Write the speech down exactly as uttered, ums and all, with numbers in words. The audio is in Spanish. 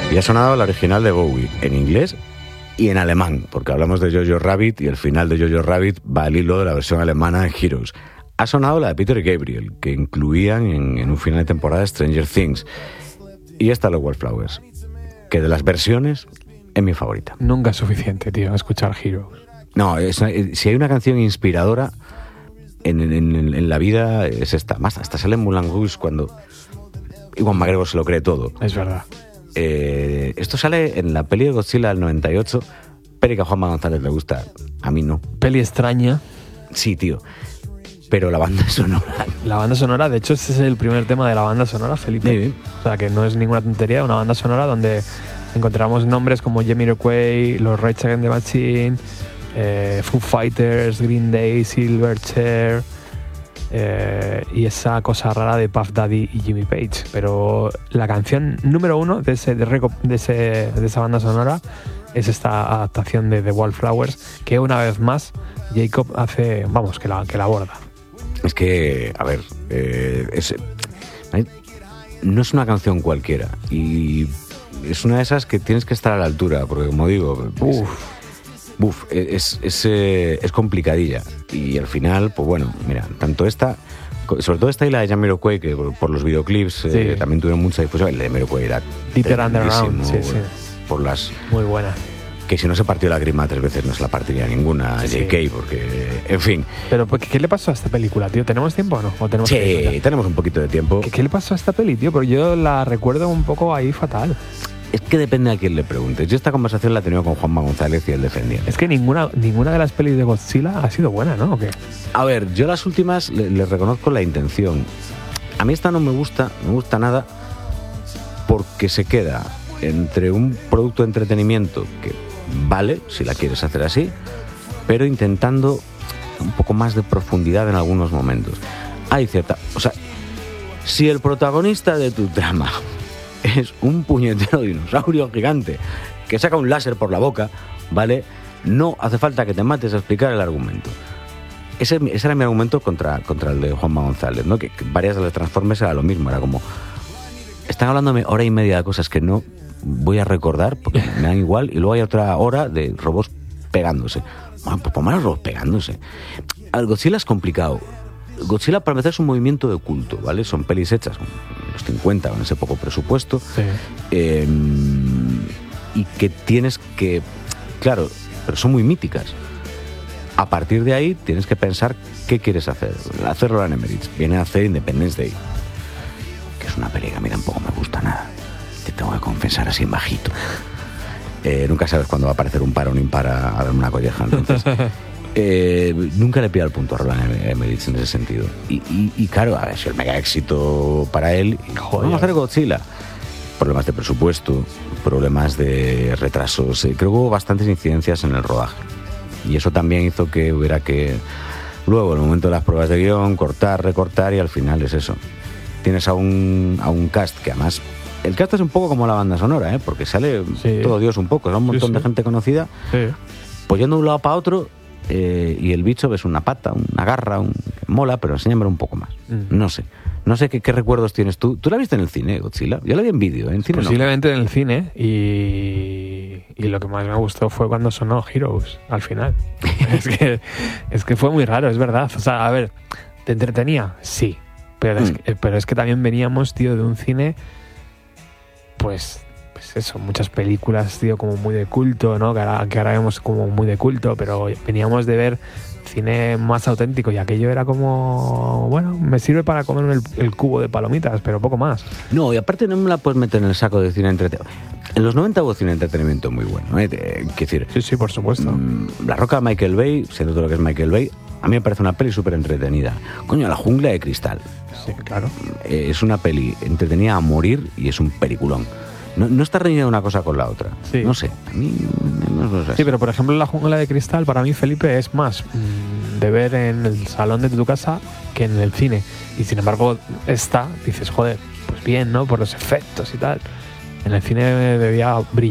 Y ha sonado la original de Bowie, en inglés y en alemán, porque hablamos de Jojo Rabbit y el final de Jojo Rabbit va al hilo de la versión alemana en Heroes. Ha sonado la de Peter Gabriel, que incluían en, en un final de temporada Stranger Things. Y esta los Wallflowers, que de las versiones es mi favorita. Nunca es suficiente, tío, escuchar Heroes. No, es, si hay una canción inspiradora en, en, en, en la vida es esta. Más hasta sale en Moulin Rouge cuando Iwan McGregor se lo cree todo. Es verdad. Eh, esto sale en la peli de Godzilla del noventa y ocho. Peli que a Juanma González le gusta, a mí no. Peli extraña. Sí, tío. Pero la banda sonora. La banda sonora, de hecho, este es el primer tema de la banda sonora, Felipe. Sí. O sea, que no es ninguna tontería, una banda sonora donde encontramos nombres como Jamiroquai, los Rage Against the Machine, eh, Foo Fighters, Green Day, Silverchair, eh, y esa cosa rara de Puff Daddy y Jimmy Page. Pero la canción número uno de, ese, de, reco- de, ese, de esa banda sonora es esta adaptación de The Wallflowers, que una vez más Jacob hace, vamos, que la, que la aborda. Es que, a ver, eh, es, no es una canción cualquiera y es una de esas que tienes que estar a la altura, porque como digo, Uf. Uf, es, es, es, es complicadilla. Y al final, pues bueno, mira, tanto esta, sobre todo esta y la de Jamiroquai, que por los videoclips sí. eh, también tuvieron mucha difusión. El de Jamiroquai era Deeper Underground, sí, sí. Por las... Muy buena. Que si no se partió la grima tres veces no se la partiría ninguna sí. J K, porque, en fin. Pero, ¿qué le pasó a esta película, tío? ¿Tenemos tiempo o no? ¿O tenemos sí, tenemos un poquito de tiempo. ¿Qué, ¿Qué le pasó a esta peli, tío? Porque yo la recuerdo un poco ahí fatal. Es que depende a quién le preguntes. Yo esta conversación la he tenido con Juanma González y él defendía. Es que ninguna, ninguna de las pelis de Godzilla ha sido buena, ¿no? ¿O qué? A ver, yo las últimas le, le reconozco la intención. A mí esta no me gusta, no me gusta nada, porque se queda entre un producto de entretenimiento que vale, si la quieres hacer así, pero intentando un poco más de profundidad en algunos momentos. Hay cierta... O sea, si el protagonista de tu trama es un puñetero dinosaurio gigante que saca un láser por la boca, ¿vale? No hace falta que te mates a explicar el argumento. Ese, ese era mi argumento contra, contra el de Juanma González, ¿no? Que, que varias de las Transformers era lo mismo, era como... Están hablándome hora y media de cosas que no voy a recordar porque me dan igual, y luego hay otra hora de robots pegándose. Bueno, pues ponme a los robots pegándose. El Godzilla es complicado. Godzilla, para empezar, es un movimiento de culto, ¿vale? Son pelis hechas en los cincuenta, con ese poco presupuesto. Sí. Eh, y que tienes que... Claro, pero son muy míticas. A partir de ahí tienes que pensar qué quieres hacer. Hacer Roland Emmerich viene a hacer Independence Day, que es una peli que a mí tampoco me gusta nada. Te tengo que confesar así en bajito. Eh, nunca sabes cuándo va a aparecer un par o un impar a, a ver una colleja. Entonces, eh, nunca le pido el punto a Roland Emmerich en ese sentido. Y, y, y claro, a ver, si el mega éxito para él, joder, vamos a hacer Godzilla. Problemas de presupuesto, problemas de retrasos. Eh, creo que hubo bastantes incidencias en el rodaje. Y eso también hizo que hubiera que, luego, en el momento de las pruebas de guión, cortar, recortar, y al final es eso. Tienes a un, a un cast que además... El cast es un poco como la banda sonora, ¿eh? Porque sale sí. todo Dios un poco. Es un montón sí, sí. de gente conocida. Sí. Pues yendo de un lado para otro, eh, y el bicho ves una pata, una garra, un... mola, pero enséñame un poco más. Mm. No sé. No sé qué, qué recuerdos tienes tú. ¿Tú la viste en el cine, Godzilla? Yo la vi en vídeo, ¿eh? En cine Posiblemente no. en el cine, y, y lo que más me gustó fue cuando sonó Heroes, al final. es, que, es que fue muy raro, es verdad. O sea, a ver, ¿te entretenía? Sí. Pero, mm. es, que, pero es que también veníamos, tío, de un cine... Pues, pues eso, muchas películas, tío, como muy de culto, ¿no? Que ahora, que ahora vemos como muy de culto, pero veníamos de ver cine más auténtico, y aquello era como, bueno, me sirve para comerme el, el cubo de palomitas, pero poco más. No, y aparte no me la puedes meter en el saco de cine entretenimiento. En los noventa hubo cine entretenimiento muy bueno, ¿eh? Quiero decir, sí, sí, por supuesto. Mmm, La Roca de Michael Bay, siendo todo lo que es Michael Bay, a mí me parece una peli súper entretenida. Coño, La Jungla de Cristal. Sí, claro. Es una peli entretenida a morir y es un peliculón. No, no está reñida una cosa con la otra. Sí. No sé, a mí no sé. Sí, pero por ejemplo La Jungla de Cristal para mí, Felipe, es más mmm, de ver en el salón de tu casa que en el cine. Y sin embargo esta, dices, joder, pues bien, ¿no? Por los efectos y tal. En el cine debía brillar